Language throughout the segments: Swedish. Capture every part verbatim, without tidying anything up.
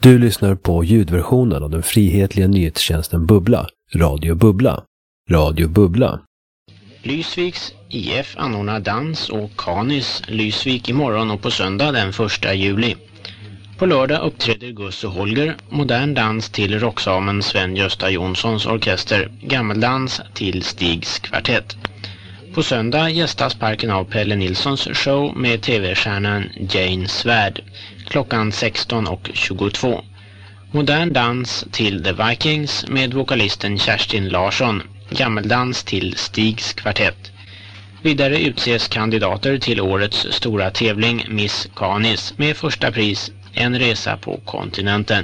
Du lyssnar på ljudversionen av den frihetliga nyhetstjänsten Bubbla, Radio Bubbla. Radio Bubbla. Lysviks I F anordnar dans och Kanis Lysvik imorgon och på söndag den första juli. På lördag uppträder Gus och Holger, modern dans till rocksamen Sven-Gösta Jonssons orkester, gammeldans till Stigs kvartett. På söndag gästas parken av Pelle Nilssons show med tv-stjärnan Jane Svärd klockan sexton och tjugotvå. Modern dans till The Vikings med vokalisten Kerstin Larsson, gammeldans till Stigs kvartett. Vidare utses kandidater till årets stora tävling Miss Kanis med första pris en resa på kontinenten.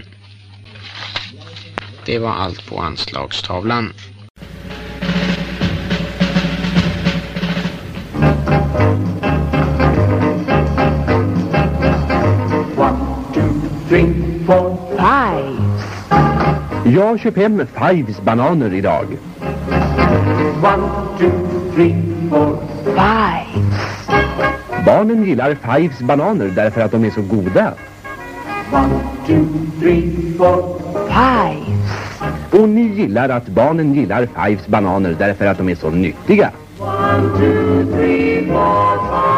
Det var allt på anslagstavlan. Three, four, five. Jag köper hem Fives bananer idag. One, two, three, four, five. Barnen gillar Fives bananer därför att de är så goda. One, two, three, four, five. Och ni gillar att barnen gillar Fives bananer därför att de är så nyttiga. One, two, three, four,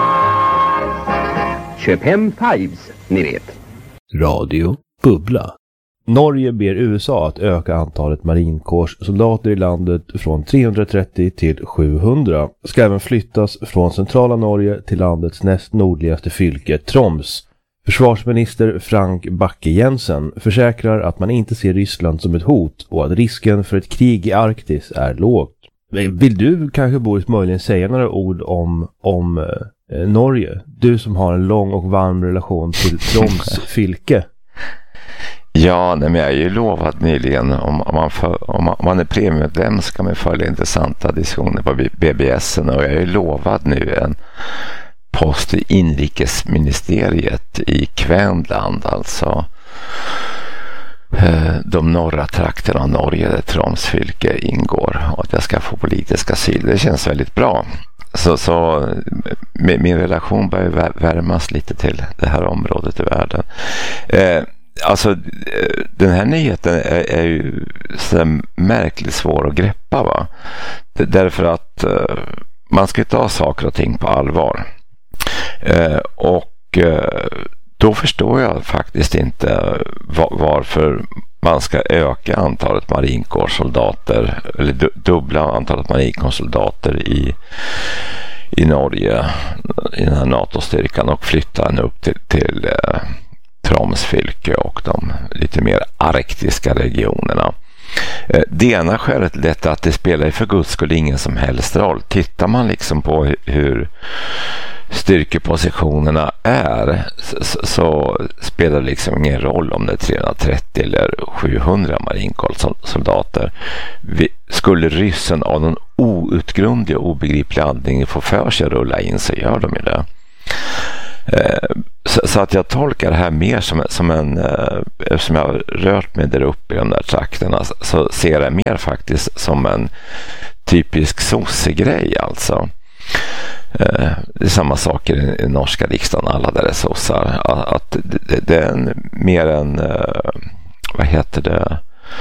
five. Köp hem Fives, ni vet. Radio Bubbla. Norge ber U S A att öka antalet marinkårssoldater i landet från trehundratrettio till sjuhundra. Ska även flyttas från centrala Norge till landets näst nordligaste fylke, Troms. Försvarsminister Frank Bakke-Jensen försäkrar att man inte ser Ryssland som ett hot och att risken för ett krig i Arktis är lågt. Vill du kanske, Boris, möjligen säga några ord om, om eh, Norge? Du som har en lång och varm relation till Troms fylke. Ja, nej, men jag är ju lovat nyligen om, om, man, för, om, man, om man är premiummedlem ska man följa intressanta diskussioner på B B S och jag är ju lovad nu en post i inrikesministeriet i Kvänland, alltså eh, de norra trakterna av Norge där Troms fylke ingår, och att jag ska få politisk asyl. Det känns väldigt bra. Så, så min relation börjar värmas lite till det här området i världen. Eh, Alltså den här nyheten är, är ju så märkligt svår att greppa, va? Det, därför att uh, man ska ta saker och ting på allvar. Uh, och uh, då förstår jag faktiskt inte var, varför man ska öka antalet marinkårssoldater eller du, dubbla antalet marinkårssoldater i, i Norge i den här NATO-styrkan och flytta den upp till, till uh, Troms fylke och de lite mer arktiska regionerna. Det ena skälet till detta är att det spelar för guds skull ingen som helst roll. Tittar man liksom på hur styrkepositionerna är så, så spelar det liksom ingen roll om det är trehundratrettio eller sjuhundra marinkårssoldater. Skulle ryssen av någon outgrundlig och obegriplig anledning få för sig att rulla in så gör de ju det. Så, så att jag tolkar det här mer som, som en, eftersom jag har rört mig där uppe i de där trakterna, så ser jag mer faktiskt som en typisk sossegrej alltså. Det är samma saker i, i norska riksdagen, alla där är sossar. Att det, det är en, mer en, vad heter det,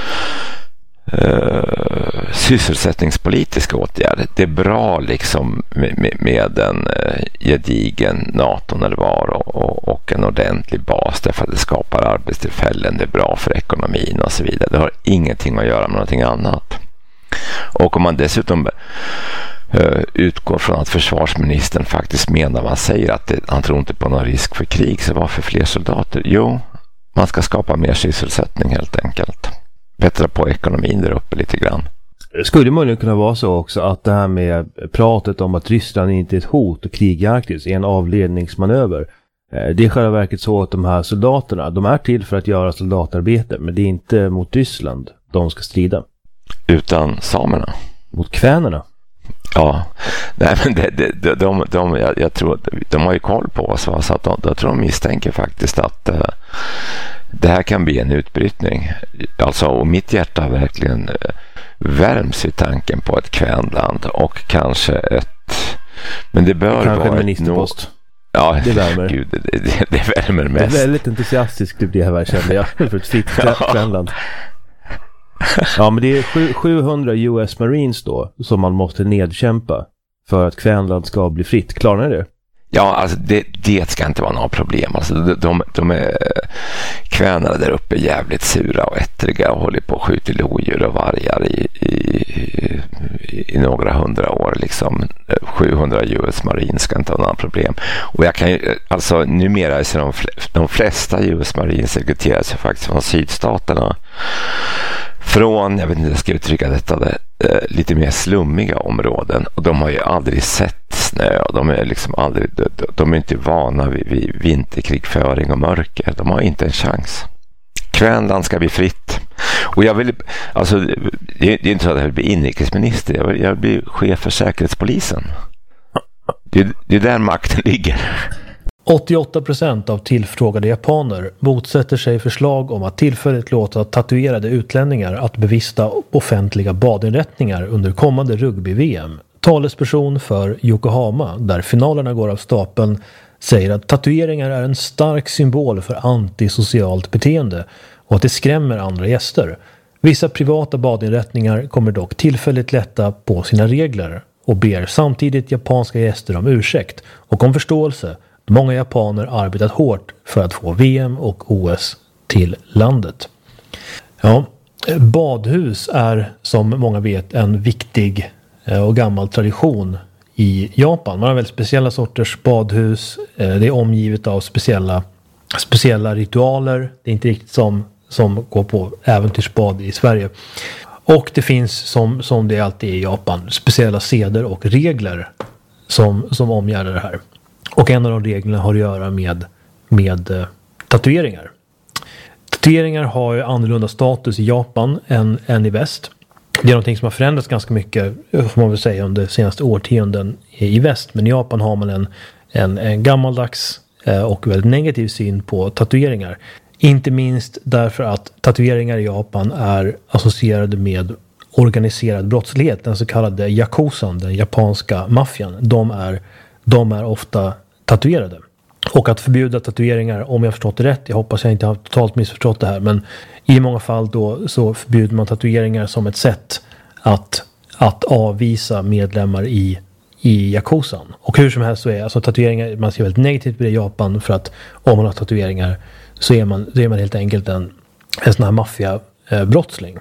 Uh, sysselsättningspolitiska åtgärder. Det är bra liksom med, med, med en uh, gedigen NATO-närvaro och, och en ordentlig bas därför att det skapar arbetstillfällen, det är bra för ekonomin och så vidare. Det har ingenting att göra med någonting annat. Och om man dessutom uh, utgår från att försvarsministern faktiskt menar vad han säger, att det, han tror inte på någon risk för krig, så varför fler soldater? Jo, man ska skapa mer sysselsättning helt enkelt. Bättre på ekonomin där uppe lite grann. Det skulle möjligen kunna vara så också att det här med pratet om att Ryssland inte är ett hot och krig i Arktis är en avledningsmanöver. Det är i själva verket så att de här soldaterna, de är till för att göra soldatarbete, men det är inte mot Ryssland de ska strida. Utan samerna. Mot kvänerna. Ja, nej men det, det, de, de, de, jag, jag tror de har ju koll på oss, va? Så att de, jag tror de misstänker faktiskt att uh, det här kan bli en utbrytning. Alltså, och mitt hjärta verkligen uh, värms i tanken på ett kvänland och kanske ett, men det bör kanske vara en ministerpost. Ja, det värmer. Gud, det, det, det värmer mest. Det är väldigt entusiastiskt typ det här kände jag för ett fritt Grönland. Ja, men det är sjuhundra U S Marines då som man måste nedkämpa för att Grönland ska bli fritt. Klarar ni det? Ja, alltså det, det ska inte vara några problem. Alltså de, de, de är kvänarna där uppe jävligt sura och ättriga och håller på att skjuta lodjur och vargar i, i, i, i några hundra år. Liksom. sjuhundra U S Marines ska inte ha några problem. Och jag kan ju, alltså numera så de, de flesta U S Marines rekryteras ju faktiskt från sydstaterna. Från, jag vet inte hur jag ska uttrycka detta, det, lite mer slummiga områden. Och de har ju aldrig sett snö. De är liksom aldrig, de, de är inte vana vid, vid vinterkrigföring och mörker. De har inte en chans. Grönland ska bli fritt. Och jag vill, alltså det är inte så att jag vill bli inrikesminister. Jag vill, jag vill bli chef för säkerhetspolisen. Det, det är där makten ligger. åttioåtta procent av tillfrågade japaner motsätter sig förslag om att tillfälligt låta tatuerade utlänningar att bevista offentliga badinrättningar under kommande rugby-V M. Talesperson för Yokohama, där finalerna går av stapeln, säger att tatueringar är en stark symbol för antisocialt beteende och att det skrämmer andra gäster. Vissa privata badinrättningar kommer dock tillfälligt lätta på sina regler och ber samtidigt japanska gäster om ursäkt och om förståelse. Många japaner arbetat hårt för att få V M och O S till landet. Ja, badhus är som många vet en viktig och gammal tradition i Japan. Man har väldigt speciella sorters badhus. Det är omgivet av speciella, speciella ritualer. Det är inte riktigt som, som går på äventyrsbad i Sverige. Och det finns som, som det alltid är i Japan speciella seder och regler som, som omgärdar det här. Och en av de reglerna har att göra med, med uh, tatueringar. Tatueringar har ju annorlunda status i Japan än, än i väst. Det är någonting som har förändrats ganska mycket, får man väl säga, under de senaste årtionden i väst. Men i Japan har man en, en, en gammaldags uh, och väldigt negativ syn på tatueringar. Inte minst därför att tatueringar i Japan är associerade med organiserad brottslighet. Den så kallade yakuzan, den japanska maffian. De är, de är ofta tatuerade. Och att förbjuda tatueringar, om jag förstått det rätt, jag hoppas jag inte har totalt missförstått det här, men i många fall då så förbjuder man tatueringar som ett sätt att, att avvisa medlemmar i, i yakuzan. Och hur som helst så är alltså tatueringar, man ser väldigt negativt på det i Japan, för att om man har tatueringar så är man, så är man helt enkelt en, en sån här maffiabrottsling.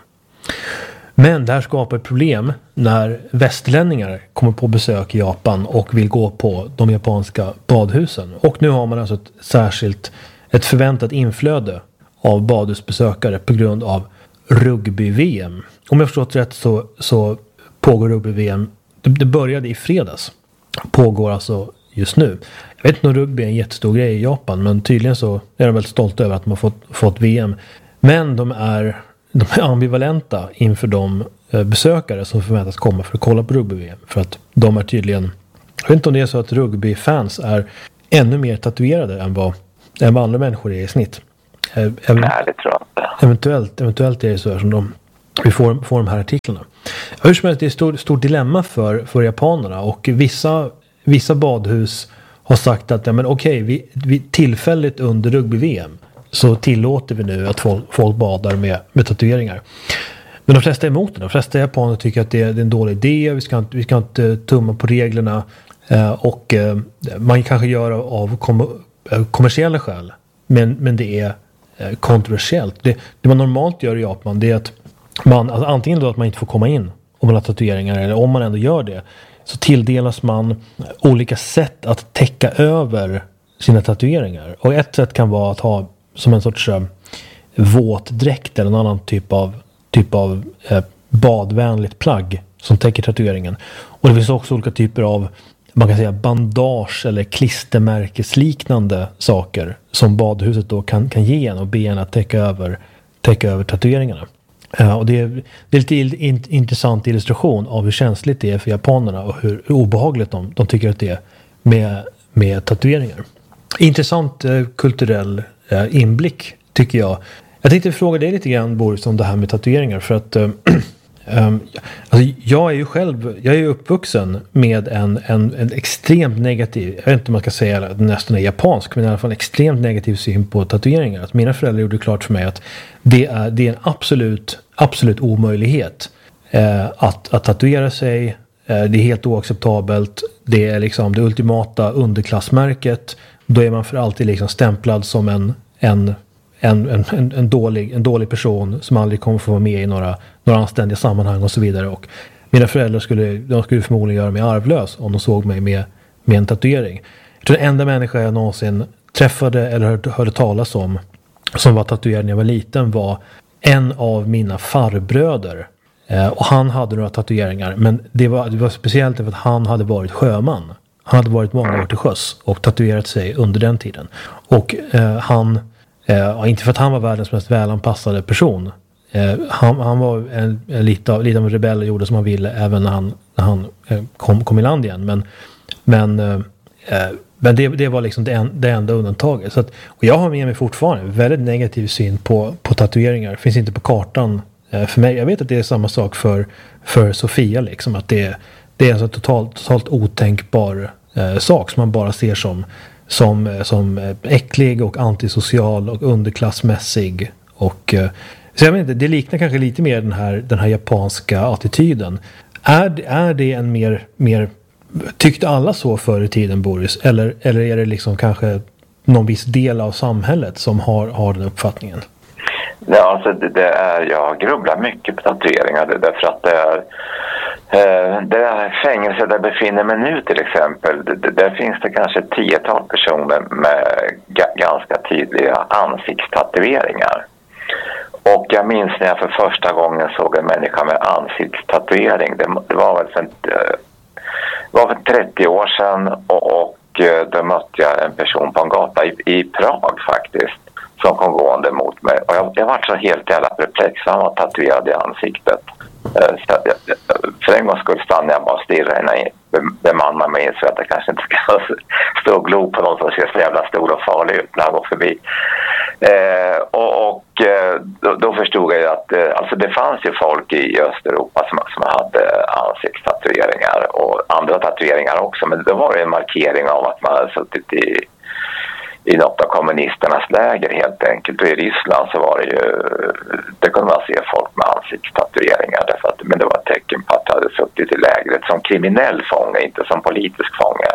Men det här skapar ett problem när västlänningar kommer på besök i Japan och vill gå på de japanska badhusen. Och nu har man alltså ett särskilt, ett förväntat inflöde av badhusbesökare på grund av rugby-V M. Om jag förstått rätt så, så pågår rugby-V M, det, det började i fredags, pågår alltså just nu. Jag vet inte om rugby är en jättestor grej i Japan, men tydligen så är de väldigt stolta över att de har fått, fått V M. Men de är... De är ambivalenta inför de eh, besökare som förväntas komma för att kolla på rugby-V M. För att de är tydligen... Jag vet inte om det är så att rugbyfans är ännu mer tatuerade än vad, än vad andra människor är i snitt. Eh, ev- Nej, det tror jag inte. Eventuellt, eventuellt är det så här som de, vi får, får de här artiklarna. Hur som helst, det är ett stort, stort dilemma för, för japanerna. Och vissa, vissa badhus har sagt att ja, men okej, vi, vi tillfälligt under rugby-V M så tillåter vi nu att folk, folk badar med, med tatueringar. Men de flesta är emot det. De flesta japaner tycker att det är, det är en dålig idé. Vi ska inte, vi ska inte tumma på reglerna. Eh, och eh, man kanske gör av kom, kommersiella skäl. Men, men det är eh, kontroversiellt. Det, det man normalt gör i Japan, det är att man, alltså antingen då att man inte får komma in om man har tatueringar, eller om man ändå gör det, så tilldelas man olika sätt att täcka över sina tatueringar. Och ett sätt kan vara att ha som en sorts uh, våtdräkt eller en annan typ av, typ av uh, badvänligt plagg som täcker tatueringen. Och det finns också olika typer av, man kan säga, bandage eller klistermärkesliknande saker som badhuset då kan, kan ge en och be en att täcka över, täcka över tatueringarna. Uh, och det är, det är lite in, intressant illustration av hur känsligt det är för japanerna och hur, hur obehagligt de, de tycker att det är med, med tatueringar. Intressant uh, kulturell uh, inblick tycker jag. Jag tänkte fråga dig lite grann, Boris, om det här med tatueringar, för att uh, Um, alltså jag är ju själv, jag är ju uppvuxen med en, en, en extremt negativ, jag vet inte om man ska säga att nästan är japansk, men i alla fall en extremt negativ syn på tatueringar. Att mina föräldrar gjorde klart för mig att det är, det är en absolut, absolut omöjlighet eh, att, att tatuera sig. Eh, det är helt oacceptabelt. Det är liksom det ultimata underklassmärket. Då är man för alltid liksom stämplad som en, en En, en, en, dålig, en dålig person som aldrig kommer få vara med i några, några anständiga sammanhang och så vidare. Och mina föräldrar skulle, de skulle förmodligen göra mig arvlös om de såg mig med, med en tatuering. Jag tror den enda människa jag någonsin träffade eller hörde, hörde talas om som var tatuerad när jag var liten var en av mina farbröder. Eh, och han hade några tatueringar, men det var, det var speciellt för att han hade varit sjöman. Han hade varit många år till sjöss och tatuerat sig under den tiden. Och eh, han Uh, inte för att han var världens mest välanpassade person. Uh, han, han var en, en lite, av, lite av en rebell och gjorde som han ville även när han, när han uh, kom, kom i land igen. Men, men, uh, uh, men det, det var liksom det, en, det enda undantaget. Så att, och jag har med mig fortfarande en väldigt negativ syn på, på tatueringar. Finns inte på kartan uh, för mig. Jag vet att det är samma sak för, för Sofia. Liksom, att det, det är en så totalt, totalt otänkbar uh, sak som man bara ser som Som, som äcklig och antisocial och underklassmässig. Och, så jag vet inte, det liknar kanske lite mer den här, den här japanska attityden. Är, är det en mer, mer... Tyckte alla så förr i tiden, Boris? Eller, eller är det liksom kanske någon viss del av samhället som har, har den uppfattningen? Ja, alltså det, det är... Jag grubblar mycket på tatueringar. Det, därför att det är... Det här fängelse där jag befinner mig nu till exempel, där finns det kanske ett tiotal personer med ga- ganska tydliga ansiktstatueringar. Och jag minns när jag för första gången såg en människa med ansiktstatuering. Det, det var väl för, det var för trettio år sedan och, och då mötte jag en person på en gata i, i Prag faktiskt som kom gående mot mig. Och jag, jag var så helt jävla perplex, han var tatuerad i ansiktet. Så jag, för en gång skulle stanna jag bara och stirra innan jag bemannar mig så att jag kanske inte ska stå och glo på någon som ser så jävla stor och farlig ut när jag går förbi. Eh, och och då, då förstod jag att eh, alltså det fanns ju folk i Östeuropa som, som hade ansiktstatueringar och andra tatueringar också, men det var ju en markering av att man hade suttit i i något av kommunisternas läger helt enkelt. Och i Ryssland så var det ju, det kunde man se folk med ansiktstatueringar därför att, men det var ett tecken på att de hade suttit i lägret som kriminell fånge, inte som politisk fånge.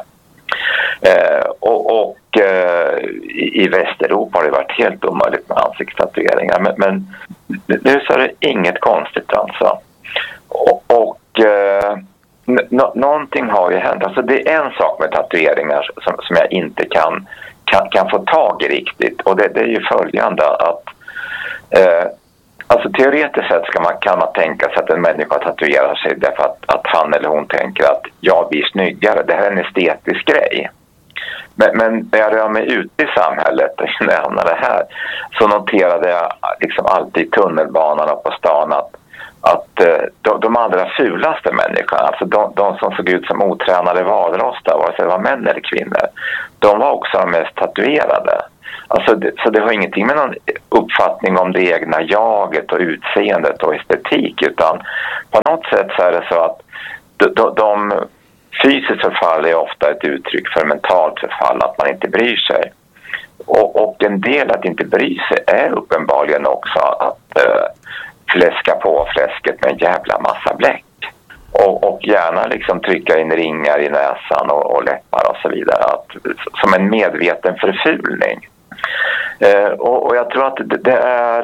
Eh, och och eh, i, i Västeuropa har det varit helt omöjligt med ansiktstatueringar, men, men nu så är det inget konstigt alltså. Och, och eh, n- någonting har ju hänt. Alltså det är en sak med tatueringar som, som jag inte kan Kan, kan få tag i riktigt, och det, det är ju följande att eh, alltså teoretiskt sett ska man, kan man tänka sig att en människa tatuerar sig därför att, att han eller hon tänker att jag blir snyggare, det här är en estetisk grej. Men, men när jag rör mig ute i samhället när jag hamnade här så noterade jag liksom alltid i tunnelbanan och på stan att att de, de allra fulaste människorna, alltså de, de som såg ut som otränade valrossar, vare sig det var män eller kvinnor, de var också de mest tatuerade. Alltså det, så det har ingenting med någon uppfattning om det egna jaget och utseendet och estetik, utan på något sätt så är det så att de, de, de fysiskt förfall är ofta ett uttryck för mentalt förfall, att man inte bryr sig. Och, och en del att inte bry sig är uppenbarligen också att eh, fläska på fläsket med en jävla massa bläck. Och, och gärna liksom trycka in ringar i näsan och, och läppar och så vidare. Att, som en medveten förfulning. Eh, och, och jag tror att det, det är...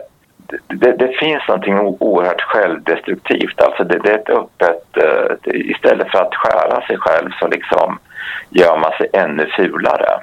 Det, det finns någonting oerhört självdestruktivt. Alltså det, det är ett öppet... Det, istället för att skära sig själv så liksom gör man sig ännu fulare.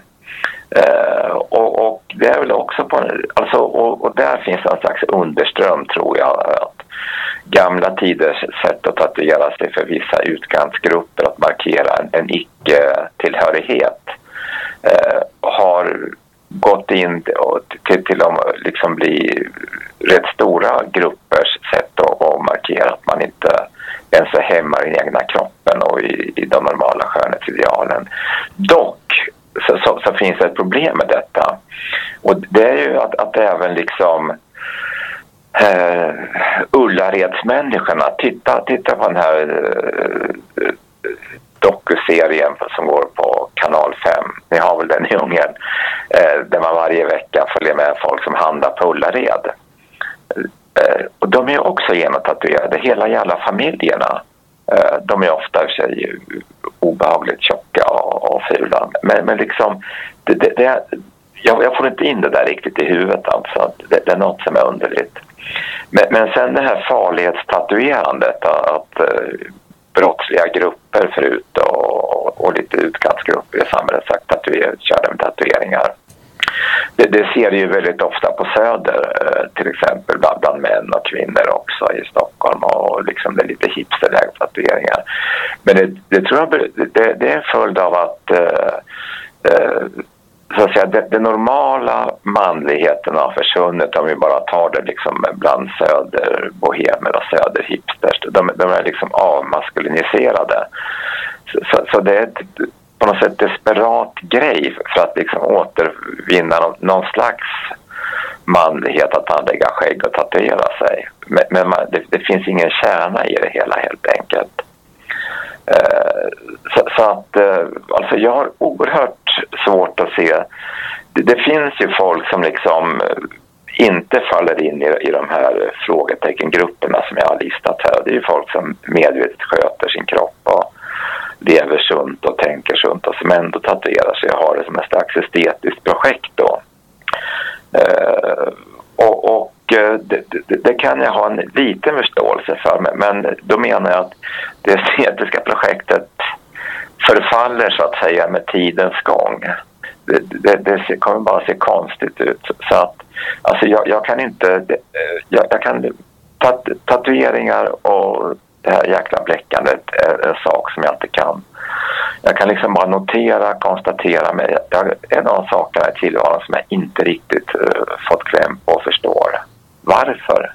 Uh, och, och det är väl också på alltså, och, och där finns en slags underström, tror jag, att gamla tiders sätt att tatuera sig för vissa utkantsgrupper, att markera en, en icke-tillhörighet uh, har gått in och till, till att liksom bli rätt stora gruppers sätt att, att markera att man inte ens är hemma i den egna kroppen och i, i de normala skönhetsidealen. Dock Så, så, så finns det ett problem med detta. Och det är ju att, att även liksom Uh, Ullaredsmänniskorna. Titta, titta på den här uh, dokuserien som går på kanal fem. Ni har väl den i Ungern. Uh, där man varje vecka följer med folk som handlar på Ullared. Uh, och de är också genotatuerade. Hela jävla familjerna. Uh, de är ofta för sig obehagligt tjocka och, och fula. Men, men liksom det, det, det, jag, jag får inte in det där riktigt i huvudet. Alltså. Det, det är något som är underligt. Men, men sen det här farlighetstatuerandet, att, att brottsliga grupper förut och, och lite utkantsgrupper i samhället sagt tatuer, körde med tatueringar. Det, det ser ju väldigt ofta på Söder, till exempel bland, bland män och kvinnor också i Stockholm, och liksom det är lite hipsterläge tatueringar. Men det, det tror jag det, det är en följd av att eh, så att säga, det, det normala manligheten har försvunnit om vi bara tar det liksom bland söderbohemer och söderhipsters. De, de är liksom avmaskuliniserade. Så, så, så det är ett, på något sätt desperat grej för att liksom återvinna någon, någon slags manlighet att anlägga skägg och tatuera sig. Men, men man, det, det finns ingen kärna i det hela helt enkelt. Så, så att alltså jag har oerhört svårt att se. Det, det finns ju folk som liksom inte faller in i, i de här frågeteckengrupperna som jag har listat här. Det är ju folk som medvetet sköter sin kropp och lever sunt och tänker sunt och som ändå tatuerar sig. Jag har det som ett slags estetiskt projekt då. Och, och Det, det, det kan jag ha en liten förståelse för, men då menar jag att det estetiska projektet förfaller så att säga med tidens gång. Det, det, det kommer bara se konstigt ut. Så att, alltså jag, jag kan inte jag, jag kan tat, tatueringar och det här jäkla bläckandet är en sak som jag inte kan. Jag kan liksom bara notera, konstatera mig. Jag, en av sakerna i tillvaron som jag inte riktigt uh, fått kläm på och förstår. Varför?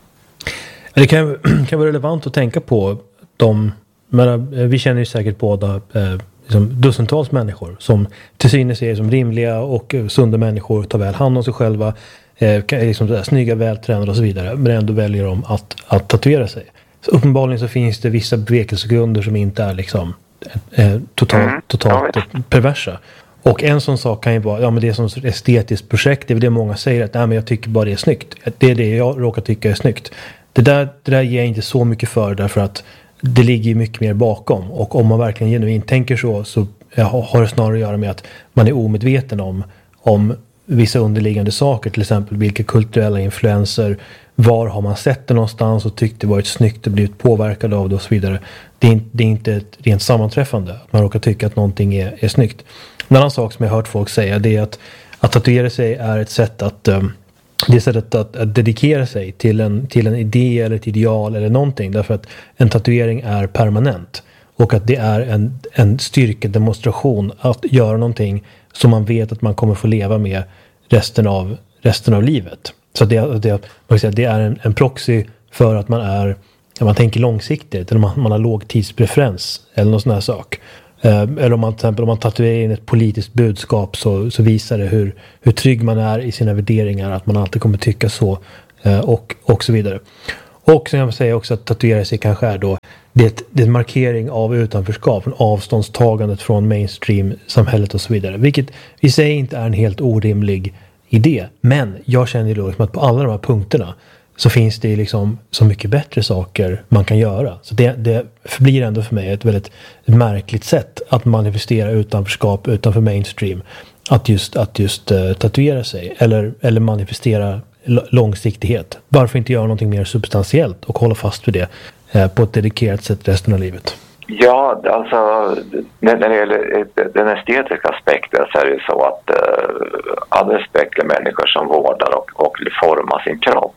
Det kan, kan vara relevant att tänka på de, men, vi känner ju säkert båda eh, liksom dussintals människor som till synes är som rimliga och sunda människor, tar väl hand om sig själva, eh, liksom sådär, snygga, vältränade och så vidare, men ändå väljer de att, att tatuera sig. Så uppenbarligen så finns det vissa bevekelsegrunder som inte är liksom eh, totalt, mm, totalt perversa. Och en sån sak kan ju vara, ja men det är som ett estetiskt projekt, det är väl det många säger att nej men jag tycker bara det är snyggt. Det är det jag råkar tycka är snyggt. Det där, det där ger jag inte så mycket för, därför att det ligger ju mycket mer bakom. Och om man verkligen genuint tänker så, så har det snarare att göra med att man är omedveten om, om vissa underliggande saker. Till exempel vilka kulturella influenser, var har man sett det någonstans och tyckt det varit snyggt och blivit påverkad av det och så vidare. Det är, det är inte ett rent sammanträffande att man råkar tycka att någonting är, är snyggt. En annan sak som jag har hört folk säga, det är att, att tatuera sig är ett sätt att um, det är sättet att, att dedikera sig till en, till en idé eller ett ideal eller någonting, därför att en tatuering är permanent och att det är en, en styrkedemonstration att göra någonting som man vet att man kommer få leva med resten av, resten av livet. Så det, det, man kan säga, det är en, en proxy för att man är, man tänker långsiktigt, eller man, man har låg tidspreferens eller någon sån här sak. Eller om man till exempel om man tatuerar in ett politiskt budskap, så, så visar det hur, hur trygg man är i sina värderingar, att man alltid kommer tycka så och, och så vidare. Och så kan man säga också att tatuera sig kanske är då det, det är en markering av utanförskap, en avståndstagandet från mainstream-samhället och så vidare. Vilket i sig inte är en helt orimlig idé. Men jag känner ju då att på alla de här punkterna så finns det liksom så mycket bättre saker man kan göra. Så det, det förblir ändå för mig ett väldigt märkligt sätt att manifestera utanförskap utanför mainstream. Att just, att just uh, tatuera sig eller, eller manifestera l- långsiktighet. Varför inte göra någonting mer substantiellt och hålla fast vid det uh, på ett dedikerat sätt resten av livet? Ja, alltså när det gäller den estetiska aspekten så är det så att uh, all respekt är människor som vårdar och, och formar sin kropp.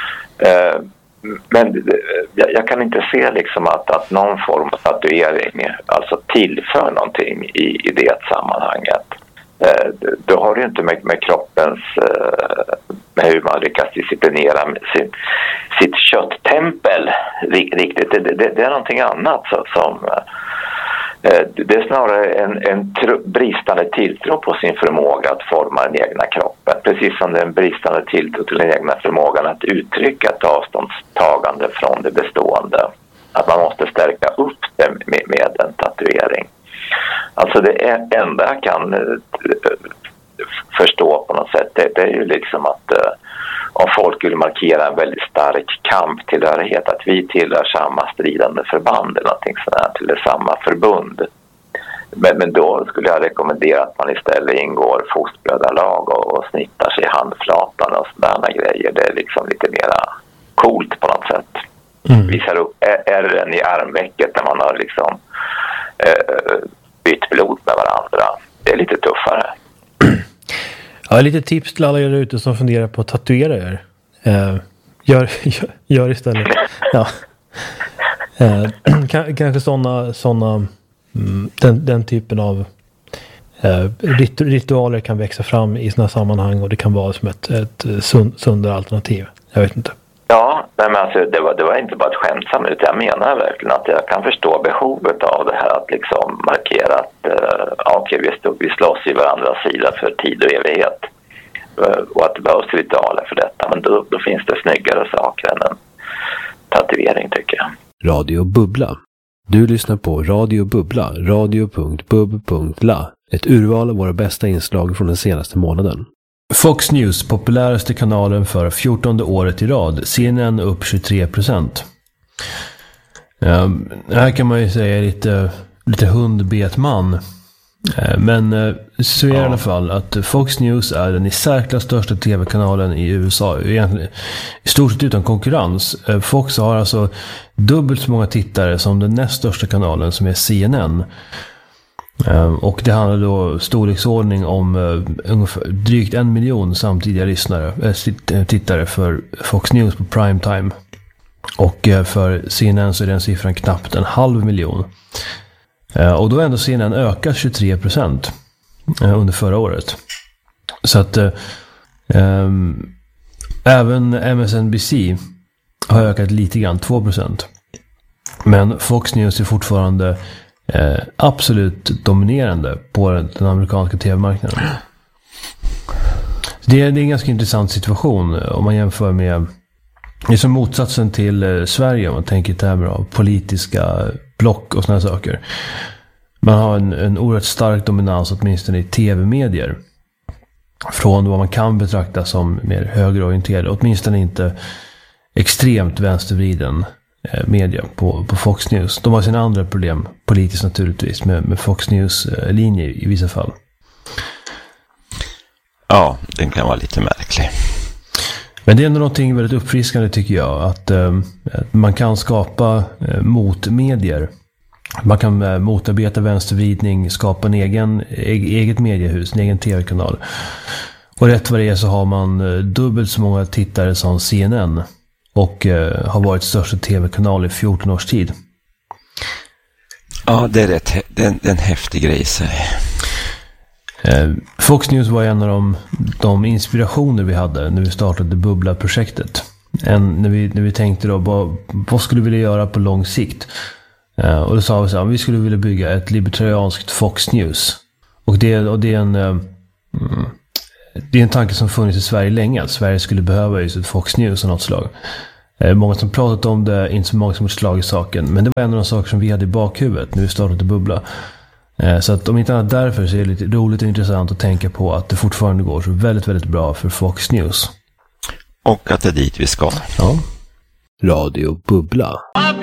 Uh, men jag, jag kan inte se liksom att, att någon form av tatuering alltså tillför någonting i, i det sammanhanget. Uh, då har det inte med, med kroppens uh, med hur man lyckas disciplinera sin, sitt kötttempel riktigt. Det, det, det är någonting annat så, som uh, det är snarare en, en tro, bristande tilltro på sin förmåga att forma den egna kroppen. precis som den bristande tilltro till den egna förmågan att uttrycka ett avståndstagande från det bestående. Att man måste stärka upp det med, med en tatuering. Alltså det enda jag kan förstå på något sätt, det, det är ju liksom att uh, om folk vill markera en väldigt stark kamptillhörighet, att vi tillhör samma stridande förband eller någonting sådär, till samma förbund. Men, men då skulle jag rekommendera att man istället ingår fostbrödralag och, och snittar sig i handflatan och sådana grejer. Det är liksom lite mera coolt på något sätt. Mm. Visar upp ärren i armvecket när man har liksom eh, bytt blod med varandra. Det är lite tuffare. Ja, lite tips till alla er ute som funderar på att tatuera er. Eh, gör, gör, gör istället. Ja. Eh, k- kanske sådana såna, mm, den, den typen av eh, rit- ritualer kan växa fram i sådana sammanhang, och det kan vara som ett, ett sund, sundare alternativ. Jag vet inte. Ja, men alltså det var, det var inte bara ett skämtsamt, utan jag menar verkligen att jag kan förstå behovet av det här att liksom markera att uh, okej, vi, stod, vi slåss i varandras sida för tid och evighet. Uh, och att det behövs ritualer för detta. Men då, då finns det snyggare saker än en tatuering, tycker jag. Radio Bubbla. Du lyssnar på Radio Bubbla, radio punkt bub punkt la. Ett urval av våra bästa inslag från den senaste månaden. Fox News, populäraste kanalen för fjortonde året i rad. C N N upp tjugotre procent. Ja, här kan man ju säga lite, lite hundbet man. Men så är det i alla fall att Fox News är den i särklass största tv-kanalen i U S A. Egentligen i stort sett utan konkurrens. Fox har alltså dubbelt så många tittare som den näst största kanalen, som är C N N. Och det handlar då storleksordning om uh, ungefär drygt en miljon samtidiga lyssnare, äh, tittare för Fox News på primetime. Och uh, för C N N så är den siffran knappt en halv miljon. Uh, och då har ändå C N N ökat tjugotre procent uh, under förra året. Så att uh, um, även M S N B C har ökat lite grann, två procent. Men Fox News är fortfarande Eh, absolut dominerande på den amerikanska tv-marknaden. Det är, det är en ganska intressant situation om man jämför med, det är som motsatsen till eh, Sverige om man tänker i termer av politiska block och sådana saker. Man har en, en oerhört stark dominans åtminstone i tv-medier från vad man kan betrakta som mer högerorienterade, åtminstone inte extremt vänstervriden media på, på Fox News. De har sina andra problem politiskt naturligtvis med, med Fox News eh, linje i vissa fall. Ja, den kan vara lite märklig. Men det är ändå någonting väldigt uppfriskande, tycker jag, att eh, man kan skapa eh, motmedier. Man kan eh, motarbeta vänstervridning, skapa en egen e- eget mediehus, en egen tv-kanal. Och rätt vad det är så har man eh, dubbelt så många tittare som C N N. Och eh, har varit största tv-kanal i fjorton års tid. Ja, det är, rätt, det är, en, det är en häftig grej. Eh, Fox News var en av de, de inspirationer vi hade när vi startade Bubbla-projektet. En, när, vi, när vi tänkte då, vad, vad skulle vi vilja göra på lång sikt? Eh, och då sa vi så här, vi skulle vilja bygga ett libertarianskt Fox News. Och det, och det är en... Eh, mm, Det är en tanke som funnits i Sverige länge, att Sverige skulle behöva just ett Fox News av något slag. Eh, många som pratat om det, inte så många som har slag i saken. Men det var en av de saker som vi hade i bakhuvudet när vi startade Bubbla. Eh, så att om inte annat därför så är det lite roligt och intressant att tänka på att det fortfarande går så väldigt, väldigt bra för Fox News. Och att det är dit vi ska. Ja. Radio Bubbla.